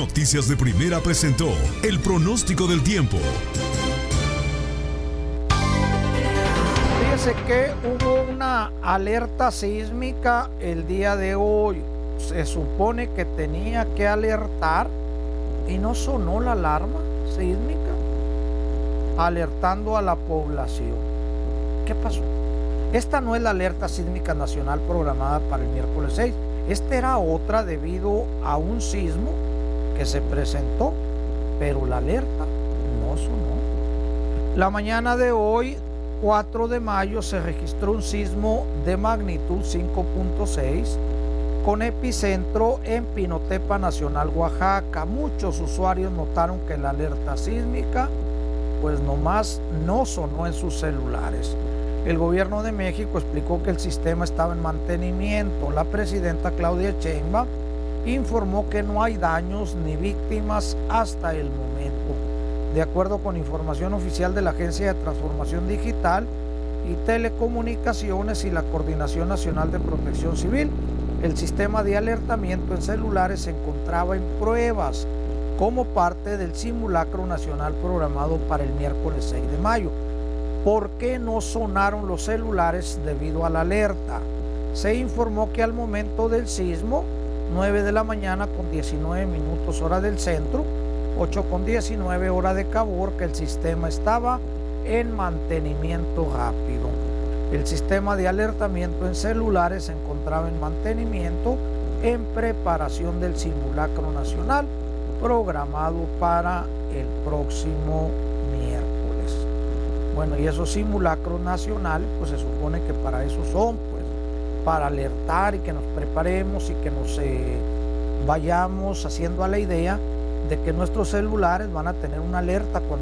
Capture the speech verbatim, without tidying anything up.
Noticias de Primera presentó el pronóstico del tiempo. Fíjese que hubo una alerta sísmica el día de hoy. Se supone que tenía que alertar y no sonó la alarma sísmica, alertando a la población. ¿Qué pasó? Esta no es la alerta sísmica nacional programada para el miércoles seis. Esta era otra debido a un sismo que se presentó, pero la alerta no sonó. La mañana de hoy, cuatro de mayo, se registró un sismo de magnitud cinco punto seis con epicentro en Pinotepa Nacional, Oaxaca. Muchos usuarios notaron que la alerta sísmica pues nomás no sonó en sus celulares. El gobierno de México explicó que el sistema estaba en mantenimiento. La presidenta Claudia Sheinbaum informó que no hay daños ni víctimas hasta el momento. De acuerdo con información oficial de la Agencia de Transformación Digital y Telecomunicaciones y la Coordinación Nacional de Protección Civil, el sistema de alertamiento en celulares se encontraba en pruebas como parte del simulacro nacional programado para el miércoles seis de mayo. ¿Por qué no sonaron los celulares debido a la alerta? Se informó que al momento del sismo, nueve de la mañana con diecinueve minutos hora del centro, ocho con diecinueve hora de Cabor, que el sistema estaba en mantenimiento rápido. El sistema de alertamiento en celulares se encontraba en mantenimiento en preparación del simulacro nacional programado para el próximo miércoles. Bueno, y esos simulacros nacionales, pues se supone que para eso son, pues, para alertar y que nos preparemos y que nos eh, vayamos haciendo a la idea de que nuestros celulares van a tener una alerta cuando